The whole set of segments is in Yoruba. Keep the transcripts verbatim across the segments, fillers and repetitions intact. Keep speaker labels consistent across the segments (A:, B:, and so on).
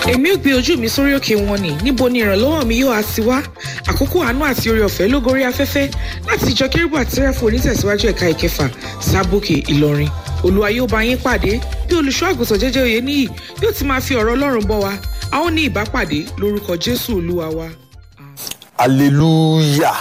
A: Èmi ò gbé ojú mi sórí òkè wọn ni, níbo ni ìrànlọ́wọ́ mi yóò á ti wá? Àkókò àánú àti oore ọ̀fẹ́ ló gorí afẹ́fẹ́ láti ìjọ Kérúbù àti Séráfù onítẹ̀síwájú ẹ̀ka ìkẹfà Sábòkè Ìlọrin. Olúwa yóò bá yín pàdé bí olùṣọ́ àgùntàn Jẹ́jẹ́ Oyèníyì yóò ti máa fi ọ̀rọ̀ Ọlọ́run bọ́ wa. A ó ní ìbápàdé lórúkọ Jésù Olúwa wa.
B: Hallelujah.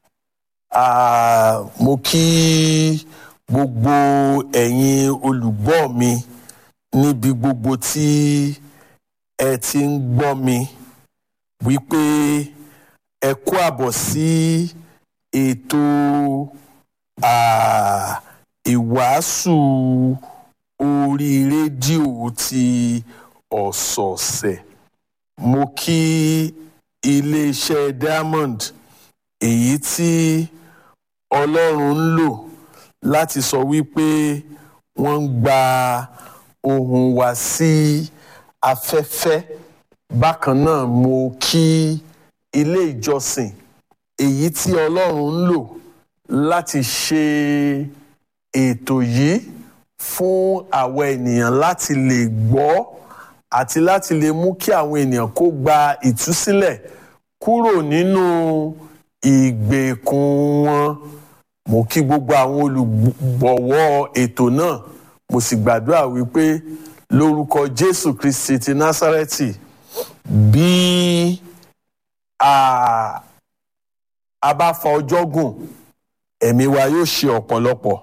B: Ah, mo kí gbogbo ẹ̀yin olùgbọ́ mi níbi gbogbo tí ẹ ti ń gbọ́ mi wípé ẹ kú àbọ̀ sí ètò ah, ìwàásù orí rédíò ti ọ̀sọ̀ọ̀sẹ̀. Mo kí iléeṣẹ́ Diamond èyí tí Ọlọ́run ń lò láti sọ wípé wọ́n ń gba ohùn wa sí afẹ́fẹ́. Bákan náà mo kí ilé ìjọsìn èyí tí Ọlọ́run ń lò láti ṣe ètò yìí fún àwọn ènìyàn láti lè gbọ́ àti láti lè mú kí àwọn ènìyàn kó gba ìtúsílẹ̀ kúrò nínú ìgbèkùn wọn. Mo kí gbogbo àwọn olùgbọ̀wọ́ ètò náà, mo sì gbàdúrà wípé lórúkọ Jésù Kristi ti Násárẹ́tì, bí a, a bá fa ọjọ́ gùn, ẹ̀mí wa yóò ṣe ọ̀pọ̀lọpọ̀.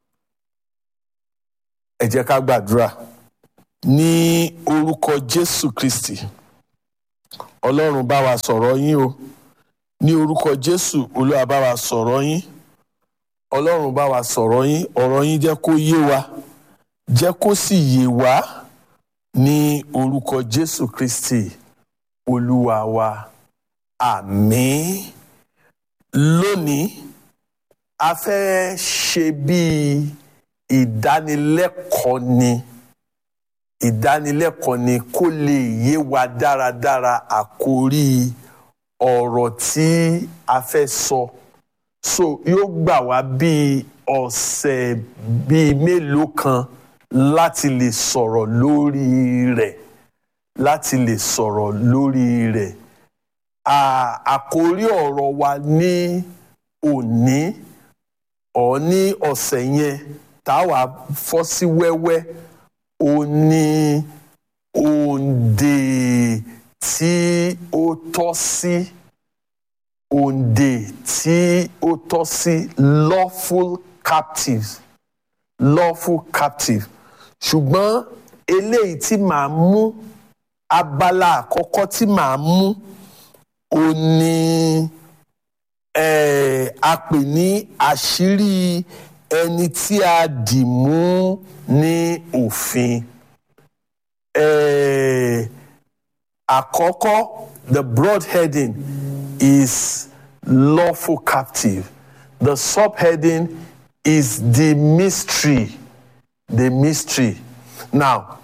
B: Ẹ jẹ́ ká gbàdúrà. Ní orúkọ Jésù Kristi, Ọlọ́run bá wa sọ̀rọ̀ yín o. Ní orúkọ Jésù, Olúwa bá wa sọ̀rọ̀ yín. Ọlọ́run bá wa sọ̀rọ̀ yín, ọ̀rọ̀ yín jẹ́ kó yé wa, jẹ́ kó sì yé wa ní orúkọ Jésù Kristi, Olúwa wa. Àmín. Lónìí, a fẹ́ ṣe bí ìdánilẹ́kọ̀ọ́ ni. Ìdánilẹ́kọ̀ọ́ ni kó lè yé wa dáradára àkórí ọ̀rọ̀ tí a fẹ́ sọ. So yóò gbà wá bí ọ̀sẹ̀ bíi mélòó kan láti lè sọ̀rọ̀ lórí rẹ̀, láti lè sọ̀rọ̀ lórí rẹ̀. Àkórí ọ̀rọ̀ wa ní òní ọ̀ ní ọ̀sẹ̀ yẹn tá a wá fọ́ sí wẹ́wẹ́, ó ní òǹdè tí ó tọ́ sí. Òǹdè tí ó tọ́ sí lawful captives. Lawful captive. Ṣùgbọ́n eléyìí tí màá mú, abala àkọ́kọ́ tí màá mú, ó ní eh, a pè ní àṣírí ẹni tí a dì mú ní òfin. Eh, àkọ́kọ́, the broad heading is lawful captive. The subheading is the mystery. The mystery. Now,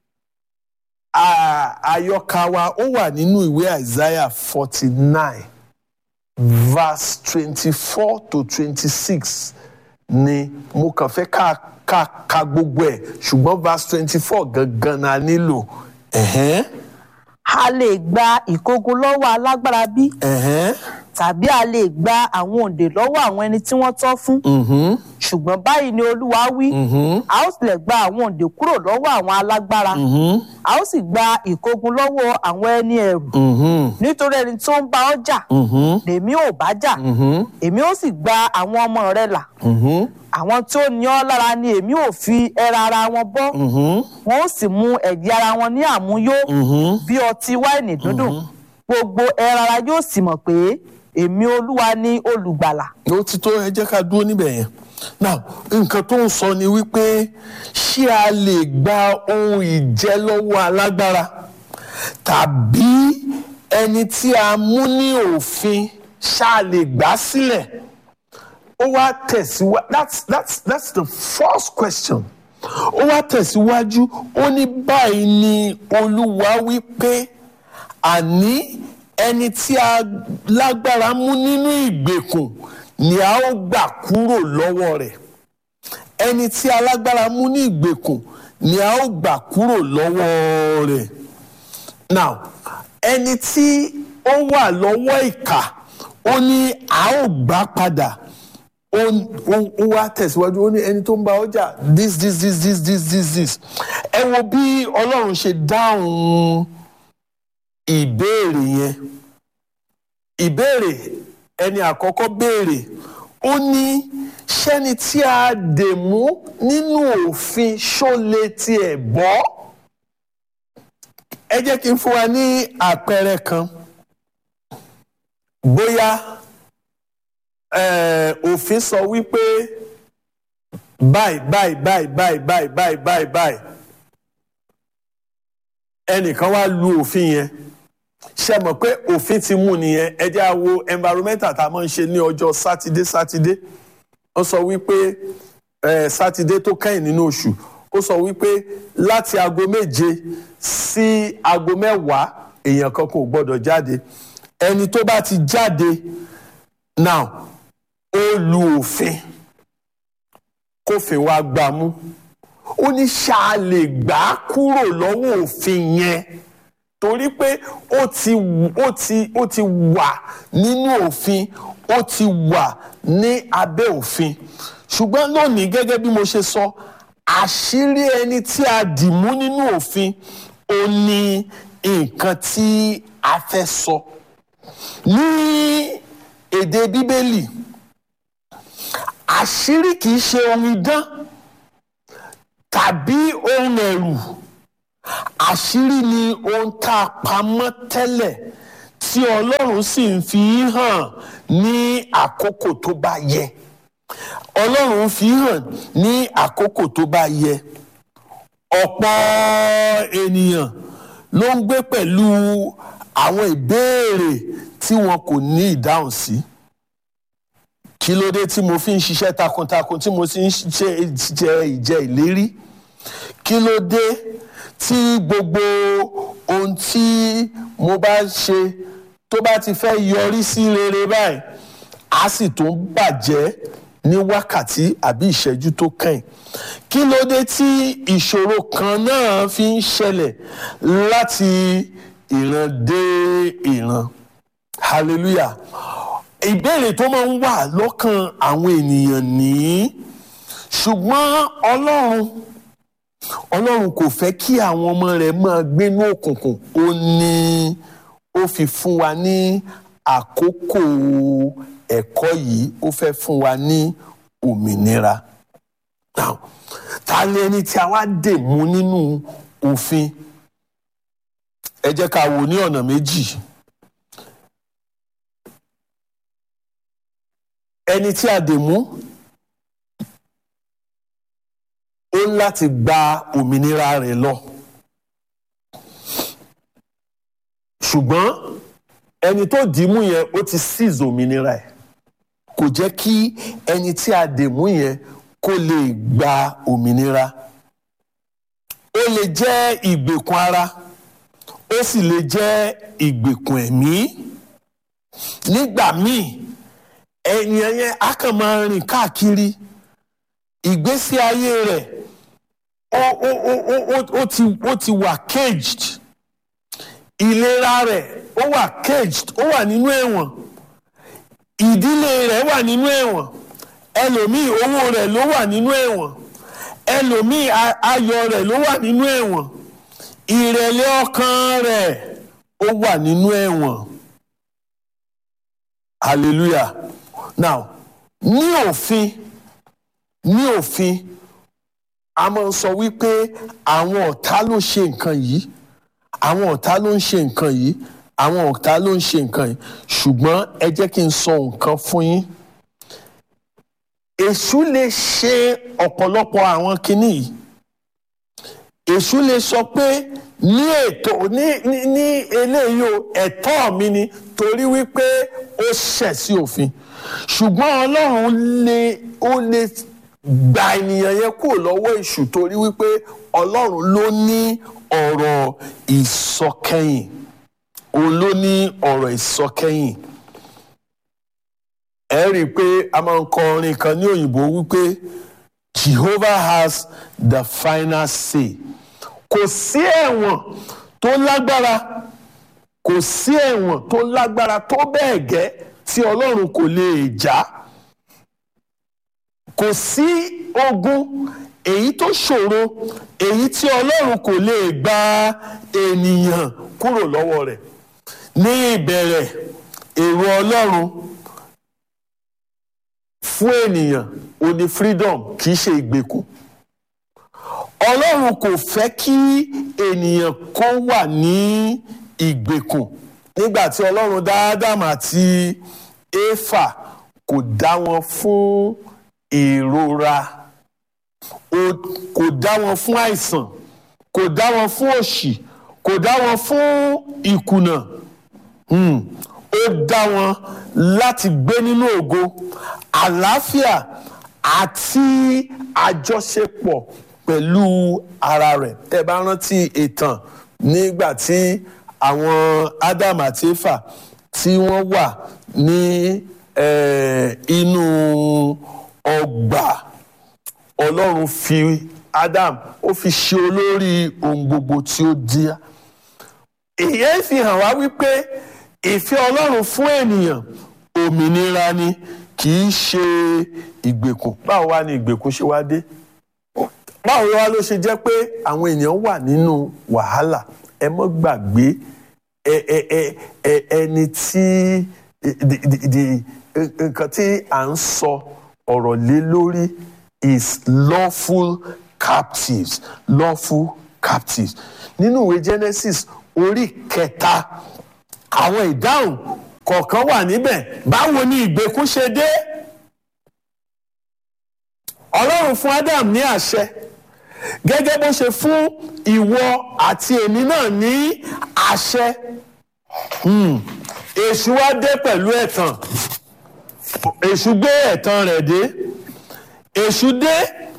B: àyọkà wa ó wà nínú ìwé Isaiah forty-nine verse twenty-four to twenty-six ni mo kàn fẹ́ ká ká ká gbogbo ẹ̀, ṣùgbọ́n verse twenty-four gangan la nílò. Ẹ̀hẹ́n.
C: A lè gba ìkógun lọ́wọ́ alágbára bí?
B: Ẹ̀hẹ́n.
C: Tàbí a lè gba àwọn òǹdè lọ́wọ́ àwọn ẹni tí wọ́n tọ́ fún?
B: Mhm.
C: Ṣùgbọ́n báyìí ni Olúwa wí,
B: Mhm.
C: a ó sì lè gba àwọn òǹdè kúrò lọ́wọ́ àwọn alágbára.
B: Mhm.
C: A ó sì gba ìkógun lọ́wọ́ àwọn ẹni ẹ̀rù.
B: Mhm.
C: Nítorí ẹni tó ń bá ọ jà,
B: Mhm.
C: lèmi ò bá jà.
B: Mhm.
C: Èmi ó sì gba àwọn ọmọ rẹ là.
B: Mhm.
C: Àwọn tí ó ní ọ lára ni èmi ò fi ẹran ara wọn bọ́.
B: Mhm.
C: Wọn ó sì mu ẹ̀jẹ̀ ara wọn ní àmuyó
B: Mhm.
C: bí ọtí wáìnì dúndùn. Gbogbo ẹran ara yóò sì mọ̀ pé èmi Olúwa ni olùgbàlà.
B: Ó ti tó, ẹ jẹ́ ká dúró níbẹ̀ yẹn. Now, nǹkan tó ń sọ ni wípé ṣé a lè gba ohun ìjẹ lọ́wọ́ alágbára tàbí ẹni tí a mú ní òfin ṣá lè gbà sílẹ̀? Ó wá tẹ̀síwájú. That's that's that's the first question. Ó wá tẹ̀síwájú. Ó ní báyìí ni Olúwa wí pé àní ẹni tí a lágbára mú nínú ìgbèkùn ni a ó gbà kúrò lọ́wọ́ rẹ̀. Ẹni tí alágbára mú ní ìgbèkùn ni a ó gbà kúrò lọ́wọ́ rẹ̀. now ẹni tí ó wà lọ́wọ́ ìkà ó ní a ó gbà padà ó wá tẹ̀síwájú ó ní ẹni tó ń bá ọjà this this this this this this this ẹ wo bí Ọlọ́run ṣe dáhùn ìbéèrè yẹn. Ìbéèrè ẹni àkọ́kọ́ béèrè ó ní ṣẹ́ni tí a dè mú nínú òfin ṣó lè tiẹ̀ bọ́. Ẹ jẹ́ kí n fún wa ní àpẹẹrẹ kan bóyá òfin sọ wípé báyìí báyìí báyìí báyìí báyìí báyìí báyìí báyìí ẹnìkan wá lu òfin yẹn ṣe mọ̀ pé òfin ti mú nìyẹn. ẹ jẹ́ á wo environmental tá a máa ń ṣe ní ọjọ́ sátidé sátidé ó sọ wípé sátidé tó kẹ́yìn nínú oṣù ó sọ wípé láti aago méje sí aago mẹ́wàá èèyàn kan kò gbọ́dọ̀ jáde. ẹni tó bá ti jáde now ó lu òfin kófin wá gbá mú ó ní ṣáà lè gbà á kúrò lọ́wọ́ òfin yẹn torí pé ó ti ó ti ó ti wà nínú òfin ó ti wà ní abẹ́ òfin. ṣùgbọ́n lónìí gẹ́gẹ́ bí mo ṣe sọ àṣírí ẹni tí a dì mú nínú òfin ó ní nǹkan tí a fẹ́ sọ. ní èdè Bíbélì àṣírí kìí ṣe ohun idán tàbí ohun ẹ̀rù. Àṣírí ni ohun tá a pamọ́ tẹ́lẹ̀ tí Ọlọ́run sì ń fi hàn ní àkókò tó bá yẹ. Ọlọ́run fi hàn ní àkókò tó bá yẹ. Ọ̀pọ̀ ènìyàn ló ń gbé pẹ̀lú àwọn ìbéèrè tí wọn kò ní ìdáhùn sí. Kí ló dé tí mo fi ń ṣiṣẹ́ takuntakun tí mo sì ń jẹ ìjẹ ìlérí? Kí ló dé tí gbogbo ohun tí mo bá ṣe tó bá ti fẹ́ yọrí sí rere báyìí á sì tún bàjẹ́ ní wákàtí àbí ìṣẹ́jú tó kàn? Kí ló dé tí ìṣòro kan náà fi ń ṣẹlẹ̀ láti ìran dé ìran? Hallelujah. Ìbéèrè tó máa ń wà lọ́kàn àwọn ènìyàn ní ṣùgbọ́n Ọlọ́run Ọlọ́run kò fẹ́ kí àwọn ọmọ rẹ̀ máa gbénú òkùnkùn. Ó ní ó fi fún wa ní àkókò ẹ̀kọ́ yìí ó fẹ́ fún wa ní òmìnira. Now, ta ni ẹni tí a wá dè mú nínú òfin? Ẹ jẹ́ ká wò ní ọ̀nà méjì. Ẹni tí a dè mú ó ń láti gba òmìnira rẹ̀ lọ. Ṣùgbọ́n ẹni tó dì mú yẹn ó ti seize òmìnira ẹ̀. Kò jẹ́ kí ẹni tí a dè mú yẹn kó lè gba òmìnira. Ó lè jẹ́ ìgbèkùn ara, ó sì lè jẹ́ ìgbèkùn ẹ̀mí. Nígbà míì ènìyàn yẹn á kàn máa rìn káàkiri. Ìgbésí ayé rẹ̀ ó ó ó ó ó ti ó ti wà caged. Ìlera rẹ̀ ó wà caged, ó wà nínú ẹ̀wọ̀n. Ìdílé rẹ̀ wà nínú ẹ̀wọ̀n. Ẹlòmíì owó rẹ̀ ló wà nínú ẹ̀wọ̀n. Ẹlòmíì ayọ̀ rẹ̀ ló wà nínú ẹ̀wọ̀n. Ìrẹ̀lẹ̀ ọkàn rẹ̀ ó wà nínú ẹ̀wọ̀n. Hallelujah. Now, ní òfin ní òfin a máa ń sọ wípé àwọn ọ̀tá ló ṣe nǹkan yìí, àwọn ọ̀tá ló ń ṣe nǹkan yìí, àwọn ọ̀tá ló ń ṣe nǹkan yìí. Ṣùgbọ́n ẹ jẹ́ kí n sọ nǹkan fún yín. Èṣù lè ṣe ọ̀pọ̀lọpọ̀ àwọn kinní yìí. Èṣù lè sọ pé ní ètò ní ní ní eléyìí o ẹ̀tọ́ mi ni torí wípé ó ṣẹ̀ sí òfin. Ṣùgbọ́n Ọlọ́run lè ó lè gba ènìyàn yẹn kúrò lọ́wọ́ èṣù torí wípé Ọlọ́run ló ní ọ̀rọ̀ ìsọkẹ́yìn. Òun ló ní ọ̀rọ̀ ìsọkẹ́yìn. Ẹ rí i pé a máa ń kọ orin kan ní òyìnbó wípé Jehovah has the final say. Kò sí ẹ̀wọ̀n tó lágbára kò sí ẹ̀wọ̀n tó lágbára tó bẹ́ẹ̀ gẹ́ tí Ọlọ́run kò lè jà. Kò sí ogun èyí tó ṣòro èyí tí Ọlọ́run kò lè gba ènìyàn kúrò lọ́wọ́ rẹ̀. Ní ìbẹ̀rẹ̀, èrò Ọlọ́run fún ènìyàn ó ní freedom, kì í ṣe ìgbèkùn. Ọlọ́run kò fẹ́ kí ènìyàn kó wà ní ìgbèkùn. Nígbà tí Ọlọ́run dá Ádámù àti Éfà, kò dá wọn fún ìrora, kò dá wọn fún àìsàn, kò dá wọn fún òṣì, kò dá wọn fún ìkùnà. Hmm. Ó dá wọn láti gbé nínú ògo, àlàáfíà àti àjọṣepọ̀ pẹ̀lú ara rẹ̀. Ẹ bá rántí ìtàn nígbà tí àwọn Ádámù àti Éfà tí wọ́n wà ní eh, inú ọgbà, Ọlọ́run fi Ádámù ó fi ṣe olórí ohun gbogbo tí ó dí. Ìyẹn fi hàn wá wípé ìfẹ́ Ọlọ́run fún ènìyàn òmìnira ni, kì í ṣe ìgbèkùn. Báwo wá ni ìgbèkùn ṣe wá dé? Báwo wá ló ṣe jẹ́ pé àwọn ènìyàn wà nínú wàhálà? Ẹ mọ́ gbàgbé ẹni tí nǹkan tí à ń sọ ọ̀rọ̀ lé lórí is lawful captives. Lawful captives. Nínú ìwé Genesis orí kẹta, àwọn ìdáhùn kọ̀ọ̀kan wà níbẹ̀. Báwo ni ìgbèkùn ṣe dé? Ọlọ́run fún Ádámù ní àṣẹ, gẹ́gẹ́ bó ṣe fún ìwọ àti èmi náà ní àṣẹ. Hmm. Èṣù wá dé pẹ̀lú ẹ̀tàn. Èṣù gbé ẹ̀tàn rẹ̀ dé. Èṣù dé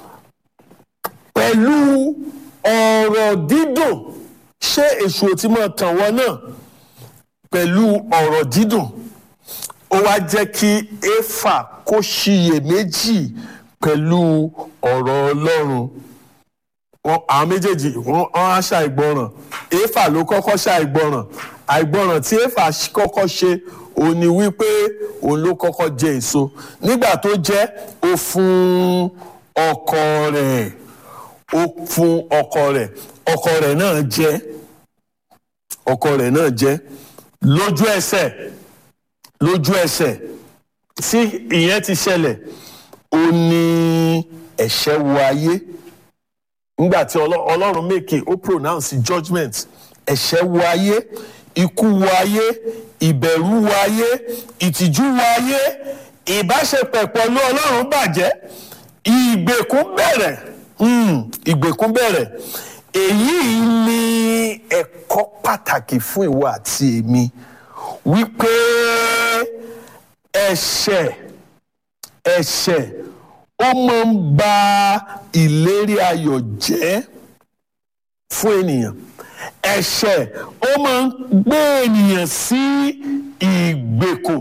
B: pẹ̀lú ọ̀rọ̀ dídùn. Ṣé èṣù ò ti máa tàn wọ́n náà pẹ̀lú ọ̀rọ̀ dídùn? Ó wá jẹ́ kí Éfà kó ṣiyèméjì pẹ̀lú ọ̀rọ̀ Ọlọ́run. Àwọn méjèèjì wọ́n á ṣàìgbọràn. Éfà ló kọ́kọ́ ṣàìgbọràn. Àìgbọràn tí Éfà kọ́kọ́ ṣe òun ni wípé òun ló kọ́kọ́ jẹ èso. Nígbà tó jẹ, ó fún ọkọ rẹ̀. Ó fún ọkọ rẹ̀. Ọkọ rẹ̀ náà jẹ. Ọkọ rẹ̀ náà jẹ. Lójú ẹsẹ̀. Lójú ẹsẹ̀. Tí ìyẹn ti ṣẹlẹ̀, ó ní ẹ̀ṣẹ̀ wọ ayé. Nígbà tí Ọlọ́run make ó pronounce judgment, ẹ̀ṣẹ̀ wọ ayé, ikú wọ ayé, ìbẹ̀rù wọ ayé, ìtìjú wọ ayé, ìbáṣepọ̀ pẹ̀lú Ọlọ́run bàjẹ́, ìgbèkùn bẹ̀rẹ̀. Hmm. Ìgbèkùn bẹ̀rẹ̀. Èyí ni ẹ̀kọ́ pàtàkì fún ìwọ àti èmi, wípé ẹ̀ṣẹ̀ ẹ̀ṣẹ̀ ó máa ń ba ìlérí ayọ̀ jẹ́ fún ènìyàn. Ẹ̀ṣẹ̀ ó máa ń gbé ènìyàn sí ìgbèkùn.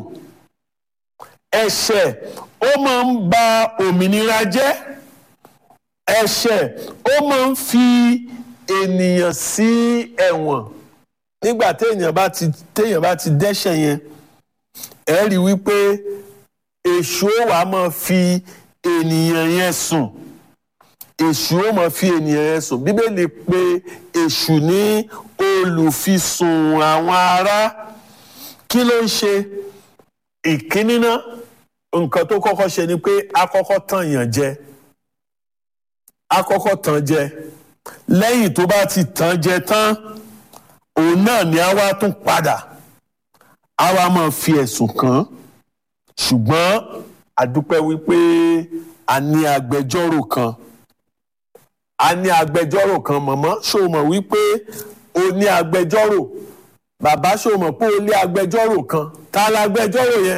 B: Ẹ̀ṣẹ̀ ó máa ń ba òmìnira jẹ́. Ẹ̀ṣẹ̀ ó máa ń fi ènìyàn sí ẹ̀wọ̀n. Nígbà téèyàn bá ti téèyàn bá ti dẹ́ṣẹ̀ yẹn, ẹ rí wípé èṣù ó wá máa fi ènìyàn yẹn sùn. Èṣù ó máa fi ènìyàn yẹn sùn. Bíbélì pè èṣù ní olùfisùn àwọn ará. Kí ló ń ṣe? Ìkíní náà, nǹkan tó kọ́kọ́ ṣe ni pé a kọ́kọ́ tàn yàn jẹ. A kọ́kọ́ tàn jẹ. Lẹ́yìn tó bá ti tàn jẹ tán, òun náà ni a wá tún padà. A wá máa fi ẹ̀sùn kàn. Ṣùgbọ́n a dúpẹ́ wípé a ní agbẹjọ́rò kan. A ní agbẹjọ́rò kan. Màmá, ṣó o mọ̀ wípé o ní agbẹjọ́rò? Bàbá, ṣó o mọ̀ pé o ní agbẹjọ́rò kan? Ta la agbẹjọ́rò yẹn?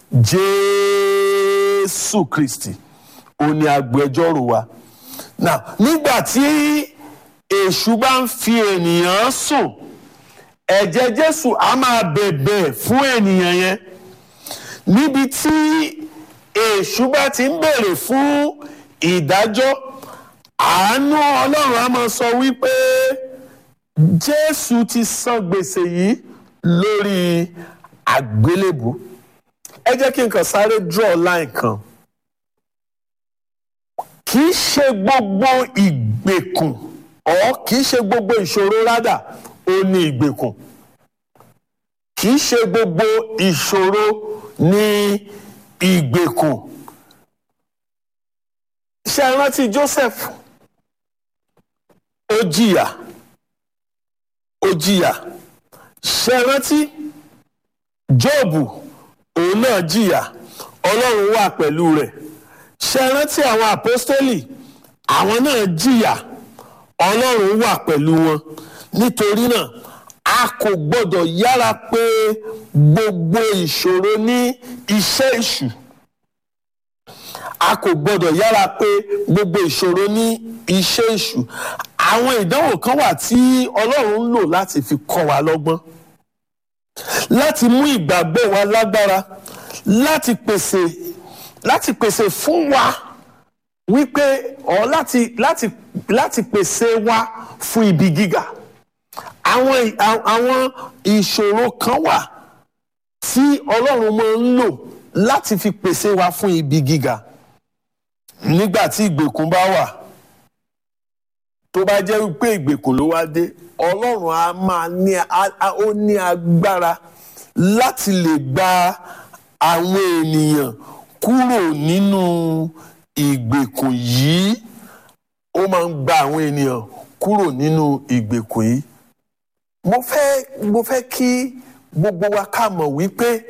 B: Jésù Kristi. O ní agbẹjọ́rò wa. Now, nígbà tí èṣù bá ń fi ènìyàn sùn, ẹ̀jẹ̀ Jésù á máa bẹ̀bẹ̀ fún ènìyàn yẹn. Níbi tí èṣù bá ti ń béèrè fún ìdájọ́, àánú Ọlọ́run á máa sọ wípé Jésù ti san gbèsè yìí lórí àgbélébù. Ẹ jẹ́ kí n kàn sáré draw line kan. Kì í ṣe gbogbo ìgbèkùn ọ̀ kì í ṣe gbogbo ìṣòro rádà ó ní ìgbèkùn. Kì í ṣe gbogbo ìṣòro ní ìgbèkùn. Ṣé ẹ rántí Joseph? Ó jìyà. Ó jìyà. Ṣé ẹ rántí Jóòbù? Òun náà jìyà. Ọlọ́run wà pẹ̀lú rẹ̀. Ṣé ẹ rántí àwọn àpọ́stélì? Àwọn náà jìyà. Ọlọ́run wà pẹ̀lú wọn. Nítorí náà a kò gbọ́dọ̀ yára pé gbogbo ìṣòro ní iṣẹ́ èṣù. A kò gbọ́dọ̀ yára pé gbogbo ìṣòro ní iṣẹ́ èṣù. Àwọn ìdánwò kan wà tí Ọlọ́run ń lò láti fi kọ́ wa lọ́gbọ́n, láti mú ìgbàgbọ́ wa lágbára, láti pèsè láti pèsè fún wa wípé ọ̀ láti láti láti pèsè wa fún ibi gíga. Àwọn àwọn ìṣòro kan wà tí Ọlọ́run máa ń lò láti fi pèsè wa fún ibi gíga. Nígbà tí ìgbèkùn bá wà, tó bá jẹ́ wípé ìgbèkùn ló wá dé, Ọlọ́run á máa ní ó ní agbára láti lè gba àwọn ènìyàn kúrò nínú ìgbèkùn yìí. Ó máa ń gba àwọn ènìyàn kúrò nínú ìgbèkùn yìí. Mo fẹ́ mo fẹ́ kí gbogbo wa ká mọ̀ wípé